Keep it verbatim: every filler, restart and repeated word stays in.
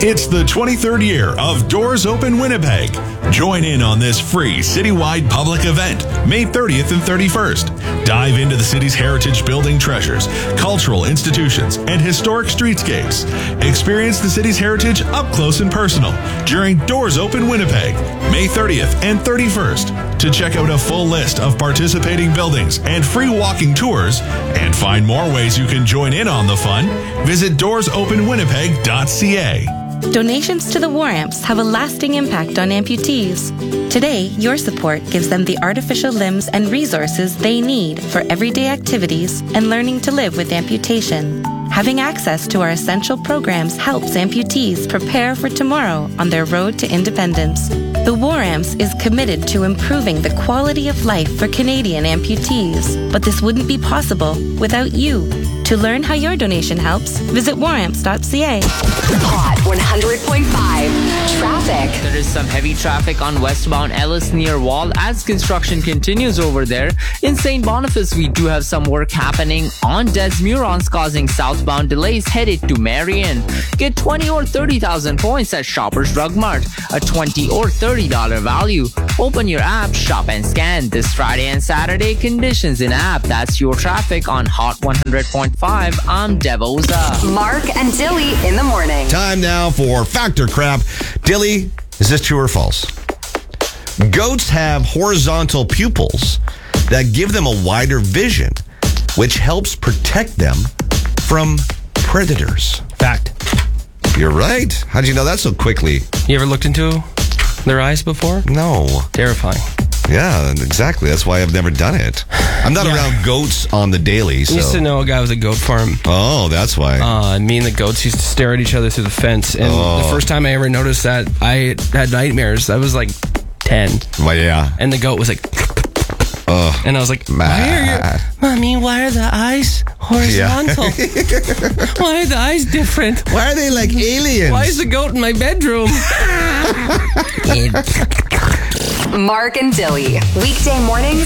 It's the twenty-third year of Doors Open Winnipeg. Join in on this free citywide public event, May thirtieth and thirty-first. Dive into the city's heritage building treasures, cultural institutions, and historic streetscapes. Experience the city's heritage up close and personal during Doors Open Winnipeg, May thirtieth and thirty-first. To check out a full list of participating buildings and free walking tours, and find more ways you can join in on the fun, visit doors open winnipeg dot c a. Donations to the War Amps have a lasting impact on amputees. Today, your support gives them the artificial limbs and resources they need for everyday activities and learning to live with amputation. Having access to our essential programs helps amputees prepare for tomorrow on their road to independence. The War Amps is committed to improving the quality of life for Canadian amputees, but this wouldn't be possible without you. To learn how your donation helps, visit war amps dot c a. Hot one hundred point five traffic. There is some heavy traffic on westbound Ellis near Wall as construction continues over there. In Saint Boniface, we do have some work happening on Des Mourons, causing southbound delays headed to Marion. Get twenty or thirty thousand points at Shoppers Drug Mart, a twenty or thirty dollar value. Open your app, shop and scan. This Friday and Saturday, conditions in app. That's your traffic on Hot one hundred point five. I'm Devoza. Mark and Dilly in the morning. Time now for Factor Crap. Dilly, is this true or false? Goats have horizontal pupils that give them a wider vision, which helps protect them from predators. Fact. You're right. How did you know that so quickly? You ever looked into their eyes before? No. Terrifying. Yeah, exactly. That's why I've never done it. I'm not Yeah. around goats on the daily, so. I used to know a guy with a goat farm. Oh, that's why. Uh, me and the goats used to stare at each other through the fence. And Oh. the first time I ever noticed that, I had nightmares. I was like ten. Well, yeah. And the goat was like... Oh, and I was like, why mad. are your, Mommy, why are the eyes horizontal? Why are the eyes different? Why are they like aliens? Why is the goat in my bedroom? Mark and Dilly. Weekday mornings